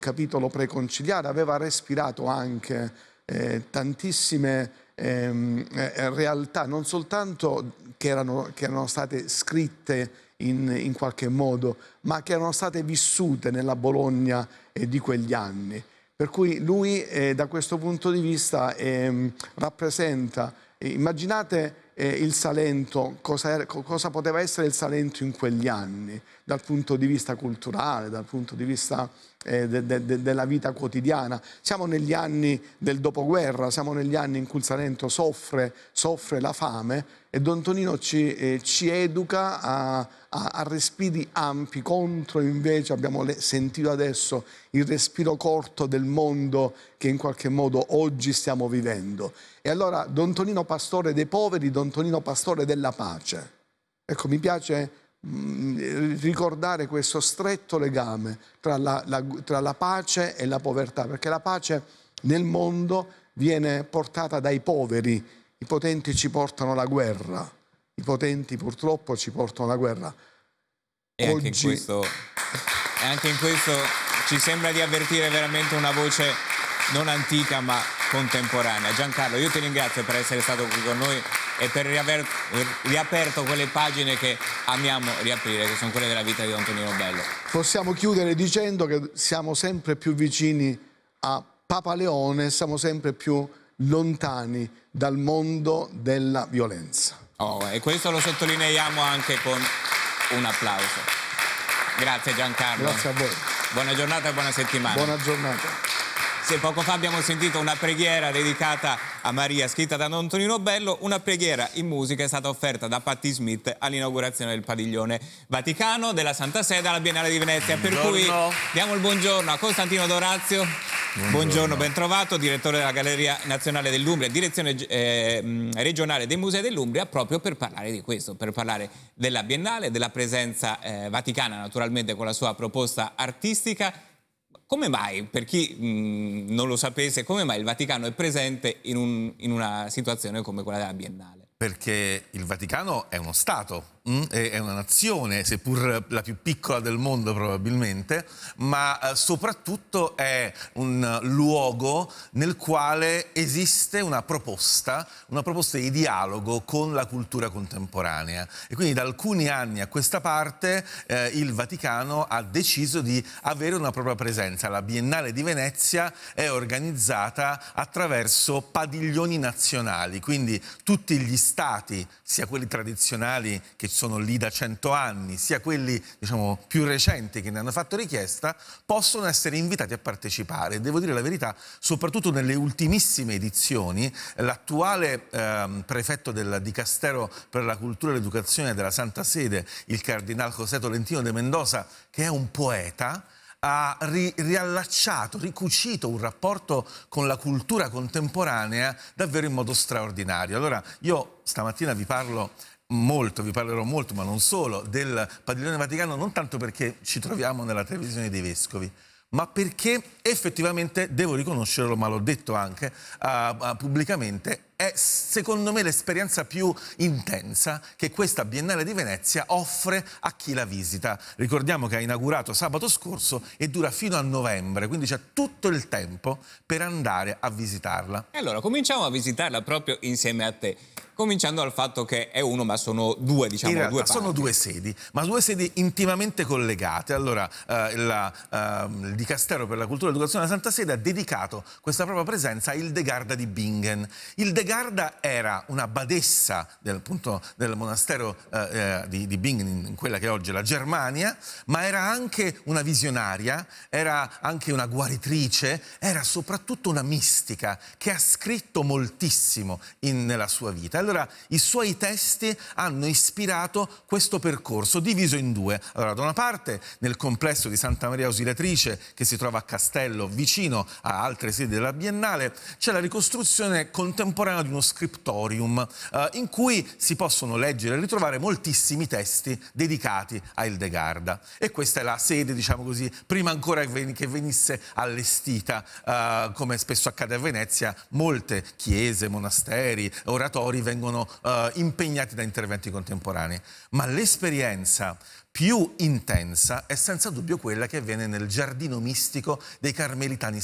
capitolo preconciliare, aveva respirato anche tantissime realtà, non soltanto che erano state scritte in qualche modo, ma che erano state vissute nella Bologna di quegli anni. Per cui lui da questo punto di vista rappresenta, immaginate il Salento, cosa poteva essere il Salento in quegli anni, dal punto di vista culturale, dal punto di vista della vita quotidiana. Siamo negli anni del dopoguerra, siamo negli anni in cui il Salento soffre la fame, e Don Tonino ci educa a respiri ampi contro, invece abbiamo sentito adesso, il respiro corto del mondo che in qualche modo oggi stiamo vivendo. E allora Don Tonino pastore dei poveri, Don Tonino pastore della pace. Ecco, mi piace ricordare questo stretto legame tra la pace e la povertà, perché la pace nel mondo viene portata dai poveri. I potenti ci portano la guerra, i potenti purtroppo ci portano la guerra. E anche in questo ci sembra di avvertire veramente una voce non antica ma contemporanea. Giancarlo, io ti ringrazio per essere stato qui con noi e per aver riaperto quelle pagine che amiamo riaprire, che sono quelle della vita di Don Tonino Bello. Possiamo chiudere dicendo che siamo sempre più vicini a Papa Leone, siamo sempre più lontani dal mondo della violenza. E questo lo sottolineiamo anche con un applauso. Grazie Giancarlo. Grazie a voi. Buona giornata e buona settimana. Buona giornata. Sì, poco fa abbiamo sentito una preghiera dedicata a Maria, scritta da Don Tonino Bello. Una preghiera in musica è stata offerta da Patti Smith all'inaugurazione del padiglione Vaticano della Santa Sede alla Biennale di Venezia. Buongiorno. Per cui diamo il buongiorno a Costantino D'Orazio. Buongiorno, ben trovato, direttore della Galleria Nazionale dell'Umbria, direzione regionale dei Musei dell'Umbria, proprio per parlare di questo, per parlare della Biennale, della presenza vaticana, naturalmente con la sua proposta artistica. Come mai, per chi non lo sapesse, come mai il Vaticano è presente in una situazione come quella della Biennale? Perché il Vaticano è uno Stato, è una nazione, seppur la più piccola del mondo probabilmente, ma soprattutto è un luogo nel quale esiste una proposta di dialogo con la cultura contemporanea. E quindi da alcuni anni a questa parte il Vaticano ha deciso di avere una propria presenza. La Biennale di Venezia è organizzata attraverso padiglioni nazionali, quindi tutti gli stati, sia quelli tradizionali che sono lì da 100 anni, sia quelli diciamo più recenti che ne hanno fatto richiesta, possono essere invitati a partecipare. Devo dire la verità, soprattutto nelle ultimissime edizioni, l'attuale prefetto del Dicastero per la Cultura e l'Educazione della Santa Sede, il Cardinal José Tolentino de Mendoza, che è un poeta, ha riallacciato, ricucito un rapporto con la cultura contemporanea davvero in modo straordinario. Allora io stamattina vi parlerò molto, ma non solo, del Padiglione Vaticano, non tanto perché ci troviamo nella televisione dei vescovi, ma perché effettivamente, devo riconoscerlo, ma l'ho detto anche pubblicamente, è secondo me l'esperienza più intensa che questa Biennale di Venezia offre a chi la visita. Ricordiamo che ha inaugurato sabato scorso e dura fino a novembre, quindi c'è tutto il tempo per andare a visitarla. E allora cominciamo a visitarla proprio insieme a te. Cominciando dal fatto che è uno, ma sono due, diciamo, in realtà due parti. sono due sedi, ma due sedi intimamente collegate. Allora, il Dicastero per la Cultura e l'Educazione della Santa Sede ha dedicato questa propria presenza a Hildegarda di Bingen. Hildegarda era una badessa del monastero di Bingen, in quella che è oggi la Germania, ma era anche una visionaria, era anche una guaritrice, era soprattutto una mistica che ha scritto moltissimo nella sua vita. Allora, i suoi testi hanno ispirato questo percorso, diviso in due. Allora, da una parte, nel complesso di Santa Maria Ausiliatrice, che si trova a Castello, vicino a altre sedi della Biennale, c'è la ricostruzione contemporanea di uno scriptorium, in cui si possono leggere e ritrovare moltissimi testi dedicati a Hildegarda. E questa è la sede, diciamo così, prima ancora che venisse allestita, come spesso accade a Venezia, molte chiese, monasteri, oratori vengono impegnati da interventi contemporanei. Ma l'esperienza più intensa è senza dubbio quella che avviene nel giardino mistico dei Carmelitani